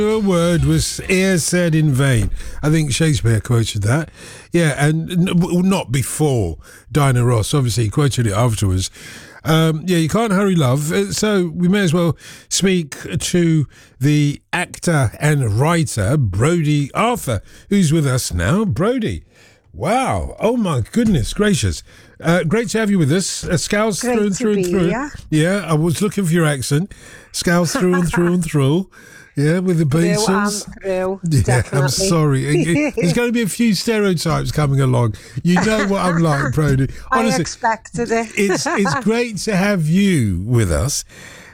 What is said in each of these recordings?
Your word was e'er said in vain. I think Shakespeare quoted that. Yeah, and not before Diana Ross. Obviously, he quoted it afterwards. You can't hurry love. So we may as well speak to the actor and writer, Brodie Arthur, who's with us now. Brodie, wow. Oh, my goodness gracious. Great to have you with us. Scouts through and through. Yeah, I was looking for your accent. Scouts through and through and through. Yeah, with the Beatles. Through, definitely. I'm sorry. There's going to be a few stereotypes coming along. You know what I'm like, Brodie. Honestly, I expected it. It's great to have you with us.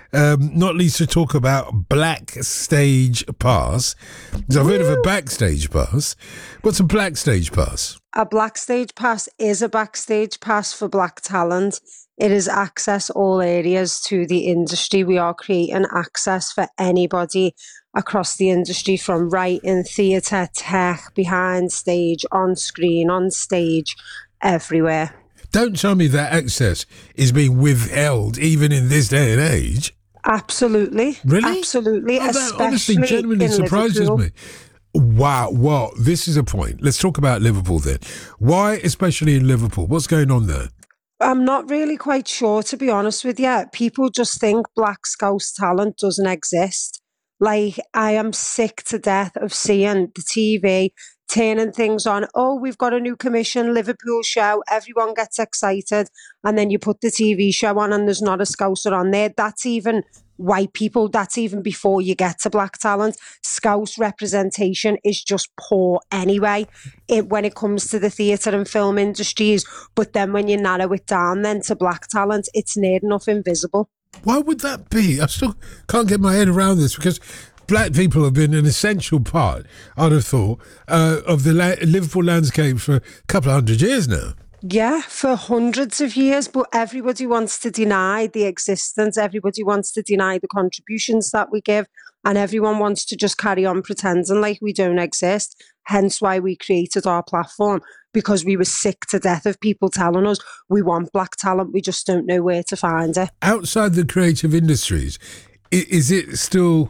Not least to talk about Black Stage Pass. Because I've heard of a backstage pass. What's a Black Stage Pass? A Black Stage Pass is a backstage pass for black talent. It is access all areas to the industry. We are creating access for anybody across the industry, from writing, theatre, tech, behind stage, on screen, on stage, everywhere. Don't tell me that access is being withheld even in this day and age. Absolutely. Really? Absolutely. Oh, that honestly especially genuinely in surprises Liverpool. me. Wow. Well, this is a point. Let's talk about Liverpool then. Why especially in Liverpool? What's going on there? I'm not really quite sure, to be honest with you. People just think Black Scouse talent doesn't exist. Like, I am sick to death of seeing the TV turning things on. Oh, we've got a new commission, Liverpool show. Everyone gets excited. And then you put the TV show on and there's not a Scouser on there. That's even white people. That's even before you get to black talent. Scouse representation is just poor anyway when it comes to the theatre and film industries. But then when you narrow it down then to black talent, it's near enough invisible. Why would that be? I still can't get my head around this, because black people have been an essential part, I'd have thought, of the Liverpool landscape for a couple of 100 years now. Yeah, for hundreds of years, but everybody wants to deny the existence. Everybody wants to deny the contributions that we give, and everyone wants to just carry on pretending like we don't exist. Hence why we created our platform, because we were sick to death of people telling us we want black talent, we just don't know where to find it. Outside the creative industries, is there still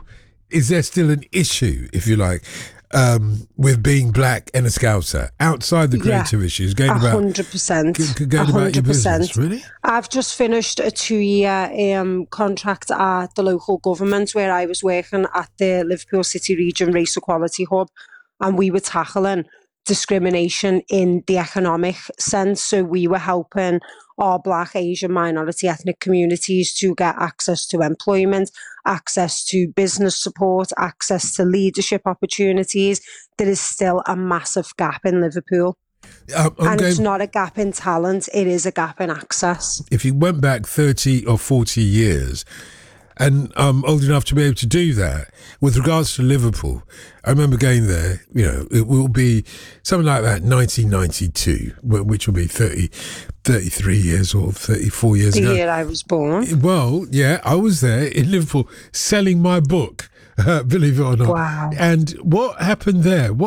an issue, if you like, with being black and a Scouser outside the creative issues? 100%. Going about your business, really? I've just finished a 2-year contract at the local government, where I was working at the Liverpool City Region Race Equality Hub, and we were tackling discrimination in the economic sense. So we were helping our black, Asian, minority ethnic communities to get access to employment, access to business support, access to leadership opportunities. There is still a massive gap in Liverpool. It's not a gap in talent, it is a gap in access. If you went back 30 or 40 years, and I'm old enough to be able to do that, with regards to Liverpool, I remember going there, it will be something like that, 1992, which will be 33 years or 34 years ago. The year I was born. Well, yeah, I was there in Liverpool selling my book, believe it or not. Wow. And what happened there?